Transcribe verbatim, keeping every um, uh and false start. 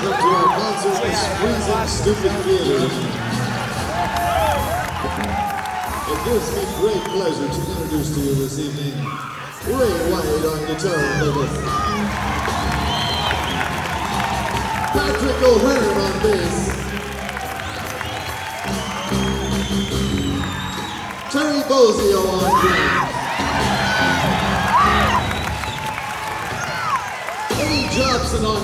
welcome to our concert, This Freezing Stupid Theater. It gives me great pleasure to introduce to you this evening Ray White on guitar and vocals, Patrick O'Hearn on bass, Terry Bozzio on drums, Eddie Jobson on